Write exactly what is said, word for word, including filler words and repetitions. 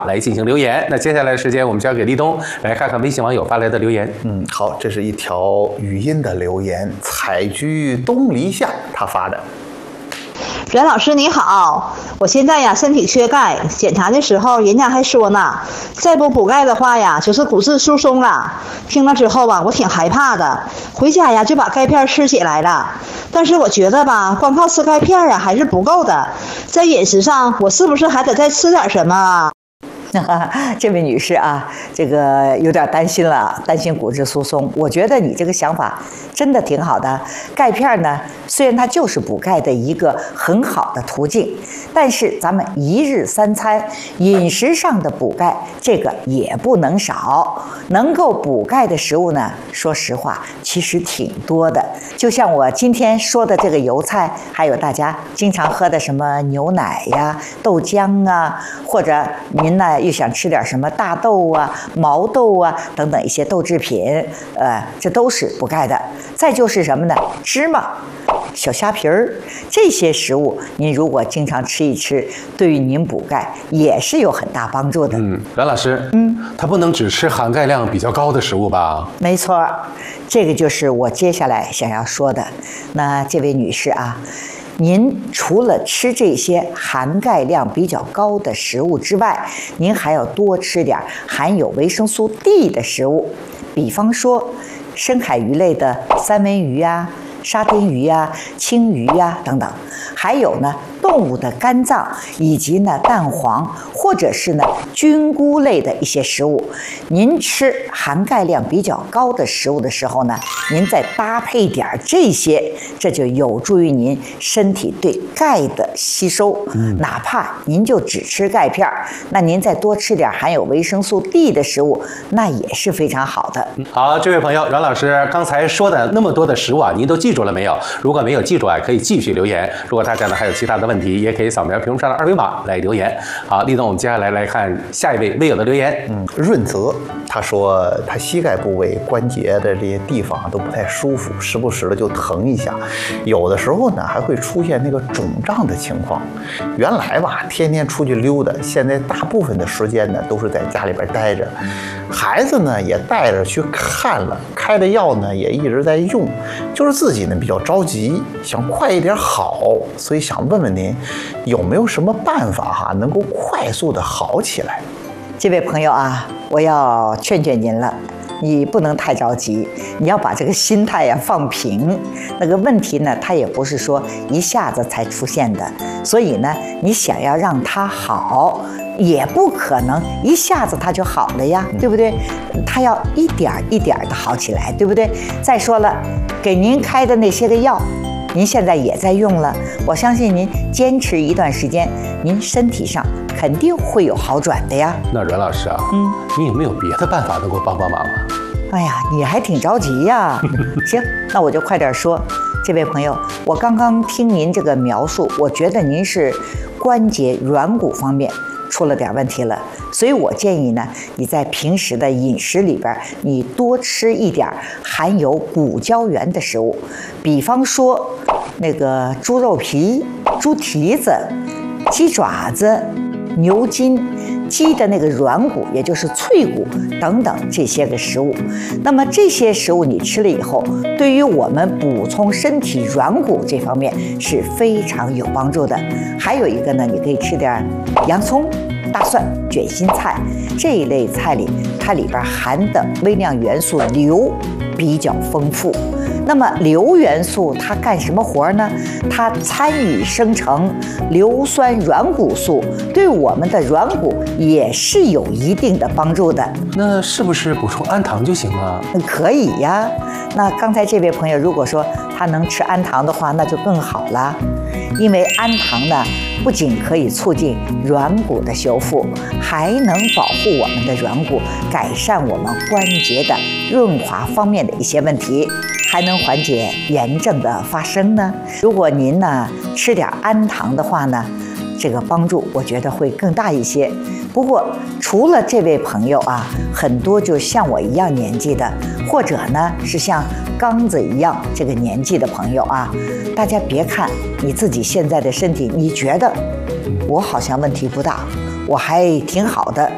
来进行留言。那接下来的时间，我们交给立冬来看看微信网友发来的留言。 嗯，好，这是一条语音的留言，采居东篱下他发的。 阮老师你好，我现在呀身体缺钙，检查的时候人家还说呢，再不补钙的话呀就是骨质疏松了。听了之后吧，我挺害怕的，回家呀就把钙片吃起来了。但是我觉得吧，光靠吃钙片啊还是不够的，在饮食上我是不是还得再吃点什么啊？ 这位女士啊，这个有点担心了，担心骨质疏松。我觉得你这个想法真的挺好的。钙片呢，虽然它就是补钙的一个很好的途径，但是咱们一日三餐饮食上的补钙，这个也不能少。能够补钙的食物呢，说实话，其实挺多的。就像我今天说的这个油菜，还有大家经常喝的什么牛奶呀、豆浆啊，或者您呢又想吃点什么大豆啊、毛豆啊等等一些豆制品，呃，这都是补钙的。再就是什么呢？芝麻、小虾皮儿这些食物，您如果经常吃一吃，对于您补钙也是有很大帮助的。 嗯，阮老师，嗯，他不能只吃含钙量比较高的食物吧？ 没错，这个就是我接下来想要说的。那这位女士啊，您除了吃这些含钙量比较高的食物之外，您还要多吃点含有维生素 D 的食物，比方说深海鱼类的三文鱼啊、沙丁鱼啊、青鱼啊等等，还有呢动物的肝脏以及呢蛋黄或者是呢菌菇类的一些食物。您吃含钙量比较高的食物的时候呢，您再搭配点这些，这就有助于您身体对钙的吸收。嗯，哪怕您就只吃钙片，那您再多吃点含有维生素 D 的食物，那也是非常好的。 好，这位朋友，阮老师刚才说的那么多的食物啊，您都记住了没有？如果没有记住啊，可以继续留言。如果大家呢还有其他的问题，也可以扫描屏幕上的二维码来留言。好，立冬，我们接下来来看下一位微友的留言。 嗯，润泽他说他膝盖部位关节的这些地方都不太舒服，时不时的就疼一下，有的时候呢还会出现那个肿胀的情况。原来吧，天天出去溜达，现在大部分的时间呢都是在家里边待着，孩子呢也带着去看了，开的药呢也一直在用，就是自己呢比较着急，想快一点好，所以想问问您有没有什么办法哈，能够快速的好起来？ 这位朋友啊，我要劝劝您了，你不能太着急，你要把这个心态呀放平。那个问题呢，它也不是说一下子才出现的，所以呢，你想要让它好，也不可能一下子它就好了呀，对不对？它要一点一点的好起来，对不对？再说了，给您开的那些个药，您现在也在用了，我相信您坚持一段时间，您身体上肯定会有好转的呀。 那阮老师啊，嗯，你有没有别的办法能够帮帮忙啊？ 哎呀，你还挺着急呀。行，那我就快点说。这位朋友，我刚刚听您这个描述，我觉得您是关节软骨方面出了点问题了，所以我建议呢，你在平时的饮食里边，你多吃一点含有骨胶原的食物，比方说那个猪肉皮、猪蹄子、鸡爪子、牛筋、鸡的那个软骨，也就是脆骨等等这些个食物。那么这些食物你吃了以后，对于我们补充身体软骨这方面是非常有帮助的。还有一个呢，你可以吃点洋葱、大蒜、卷心菜这一类菜里，它里边含的微量元素硫比较丰富。那么硫元素它干什么活呢？它参与生成硫酸软骨素，对我们的软骨也是有一定的帮助的。 那是不是补充氨糖就行了？ 可以呀。那刚才这位朋友如果说他能吃氨糖的话，那就更好了，因为氨糖呢不仅可以促进软骨的修复，还能保护我们的软骨，改善我们关节的润滑方面的一些问题，还能缓解炎症的发生呢。如果您呢吃点氨糖的话呢，这个帮助我觉得会更大一些。不过除了这位朋友啊，很多就像我一样年纪的，或者呢是像刚子一样这个年纪的朋友啊，大家别看你自己现在的身体，你觉得我好像问题不大，我还挺好的，